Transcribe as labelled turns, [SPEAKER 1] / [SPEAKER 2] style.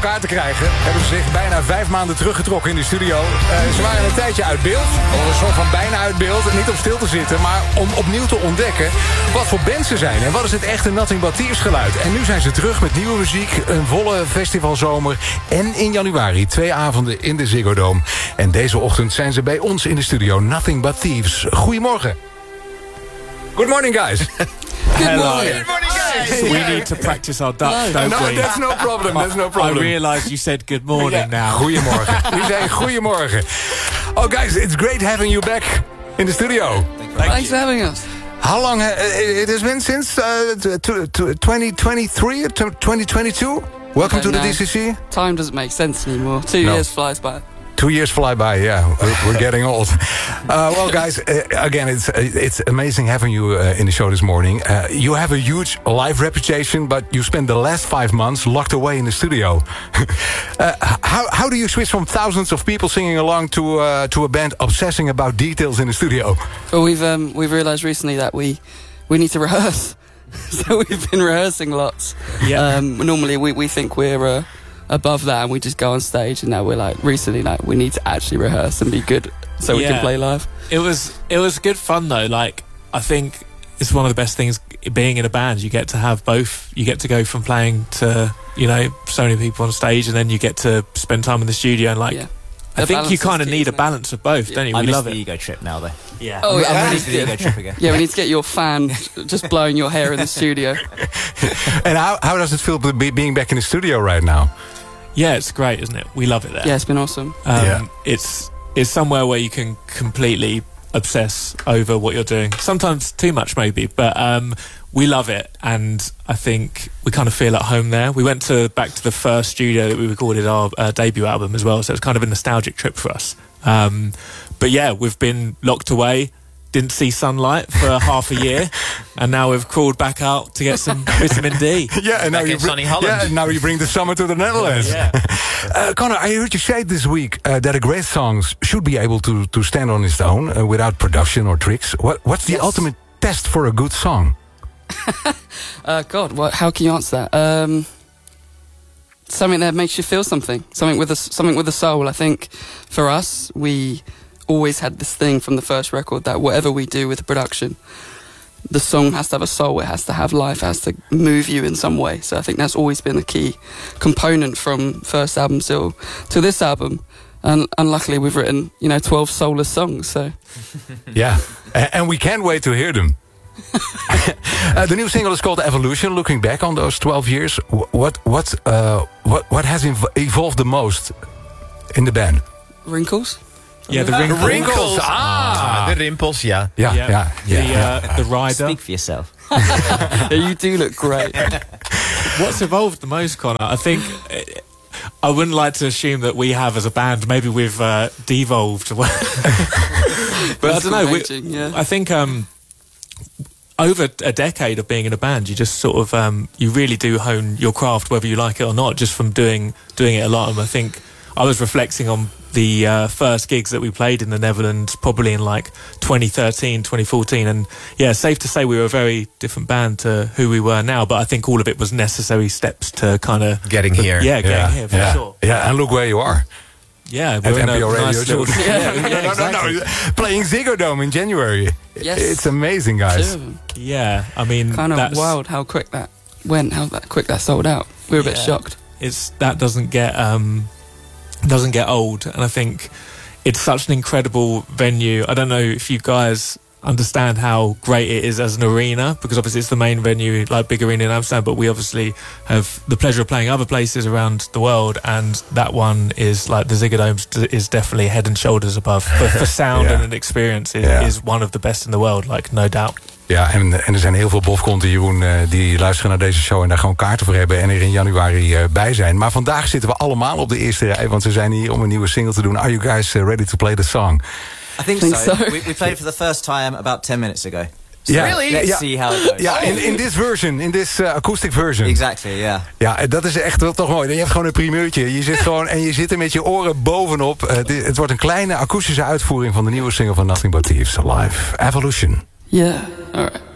[SPEAKER 1] elkaar te krijgen. Hebben ze zich bijna 5 maanden teruggetrokken in de studio. Ze waren een tijdje uit beeld. Een soort van bijna uit beeld. Niet om stil te zitten, maar om opnieuw te ontdekken wat voor band ze zijn. En wat is het echte Nothing But Thieves geluid. En nu zijn ze terug met nieuwe muziek. Een volle festivalzomer. En in januari 2 avonden in de Ziggo Dome. En deze ochtend zijn ze bij ons in de studio. Nothing But Thieves. Goedemorgen. Good morning, guys.
[SPEAKER 2] Good
[SPEAKER 3] morning.
[SPEAKER 1] Good morning, guys.
[SPEAKER 3] We need to practice our Dutch, don't
[SPEAKER 1] No,
[SPEAKER 3] we?
[SPEAKER 1] that's no problem. That's no problem.
[SPEAKER 3] I realized you said good morning now.
[SPEAKER 1] Goedemorgen. U zei goedemorgen. Oh, guys, it's great having you back in the studio.
[SPEAKER 2] Thanks for having us.
[SPEAKER 1] How long it has been since 2023 or 2022? Welcome to the DCC.
[SPEAKER 2] Time doesn't make sense anymore. 2 years flies by.
[SPEAKER 1] 2 years fly by, yeah. We're getting old. Well, guys, again, it's amazing having you in the show this morning. You have a huge live reputation, but you spent the last 5 months locked away in the studio. How do you switch from thousands of people singing along to a band obsessing about details in the studio?
[SPEAKER 2] Well, we've realised recently that we need to rehearse. So we've been rehearsing lots.
[SPEAKER 3] Yeah.
[SPEAKER 2] Normally we think we're above that and we just go on stage, and now we're recently we need to actually rehearse and be good so we can play live.
[SPEAKER 3] It was good fun though. I think it's one of the best things being in a band. You get to have both. You get to go from playing to so many people on stage, and then you get to spend time in the studio and I think you kind of need a balance of both, don't you?
[SPEAKER 4] I
[SPEAKER 3] We
[SPEAKER 4] miss
[SPEAKER 3] love
[SPEAKER 4] the
[SPEAKER 3] it.
[SPEAKER 4] ego trip now, though.
[SPEAKER 3] Yeah.
[SPEAKER 2] Oh, yeah,
[SPEAKER 4] I'm ready for the ego trip again.
[SPEAKER 2] Yeah, we need to get your fan just blowing your hair in the studio.
[SPEAKER 1] And how does it feel being back in the studio right now?
[SPEAKER 3] Yeah, it's great, isn't it? We love it there.
[SPEAKER 2] Yeah, it's been awesome.
[SPEAKER 3] It's somewhere where you can completely obsess over what you're doing. Sometimes too much, maybe, but we love it, and I think we kind of feel at home there. We went back to the first studio that we recorded our debut album as well, so it's kind of a nostalgic trip for us. But yeah, we've been locked away, didn't see sunlight for half a year, and now we've crawled back out to get some vitamin D.
[SPEAKER 1] Yeah, and now
[SPEAKER 4] sunny Holland.
[SPEAKER 1] Yeah, and now you bring the summer to the Netherlands.
[SPEAKER 3] Yeah.
[SPEAKER 1] Connor, I heard you say this week that a great song should be able to stand on its own without production or tricks. What's the ultimate test for a good song?
[SPEAKER 2] How can you answer that? Something that makes you feel something with a soul. I think for us, we always had this thing from the first record that whatever we do with the production, the song has to have a soul, it has to have life, it has to move you in some way. So I think that's always been a key component from first album to this album. And luckily we've written 12 soulless songs. So
[SPEAKER 1] yeah, and we can't wait to hear them. The new single is called Evolution. Looking back on those 12 years, what has evolved the most in the band?
[SPEAKER 2] Wrinkles.
[SPEAKER 3] Yeah, the wrinkles.
[SPEAKER 4] The rimpels, yeah.
[SPEAKER 1] Yeah.
[SPEAKER 3] The rider.
[SPEAKER 4] Speak for yourself.
[SPEAKER 2] Yeah, you do look great.
[SPEAKER 3] What's evolved the most, Connor? I think I wouldn't like to assume that we have as a band. Maybe we've devolved. But I don't know. I think over a decade of being in a band, you just sort of you really do hone your craft, whether you like it or not, just from doing it a lot. And I think I was reflecting on the first gigs that we played in the Netherlands probably in 2013, 2014, and yeah, safe to say we were a very different band to who we were now, but I think all of it was necessary steps to kind of
[SPEAKER 4] getting here.
[SPEAKER 3] Getting here for sure.
[SPEAKER 1] Yeah, and look where you are.
[SPEAKER 3] Yeah,
[SPEAKER 1] we're in
[SPEAKER 3] NPO
[SPEAKER 1] a
[SPEAKER 3] nice
[SPEAKER 1] Radio.
[SPEAKER 3] little,
[SPEAKER 1] No. Playing Ziggo Dome in January.
[SPEAKER 2] Yes.
[SPEAKER 1] It's amazing, guys.
[SPEAKER 3] Yeah, I mean,
[SPEAKER 2] kind of wild how quick that went, how quick that sold out. We were a bit shocked.
[SPEAKER 3] That doesn't get old, and I think it's such an incredible venue. I don't know if you guys understand how great it is as an arena, because obviously it's the main venue, big arena in Amsterdam, but we obviously have the pleasure of playing other places around the world, and that one is the Ziggo Dome is definitely head and shoulders above for sound and an experience is one of the best in the world, no doubt.
[SPEAKER 1] Ja, en er zijn heel veel bofkonten, Jeroen, die luisteren naar deze show en daar gewoon kaarten voor hebben en er in januari bij zijn. Maar vandaag zitten we allemaal op de eerste rij, want we zijn hier om een nieuwe single te doen. Are you guys ready to play the song?
[SPEAKER 4] I think so. We played for the first time about 10 minutes ago. So
[SPEAKER 1] really?
[SPEAKER 4] Let's see how it goes.
[SPEAKER 1] Ja, in this version, in this acoustic version.
[SPEAKER 4] Exactly, yeah.
[SPEAKER 1] Ja, dat is echt wel toch mooi. Je hebt gewoon een primeurtje. Je zit gewoon en je zit er met je oren bovenop. Het wordt een kleine akoestische uitvoering van de nieuwe single van Nothing But Thieves, Live Evolution.
[SPEAKER 2] Yeah, alright.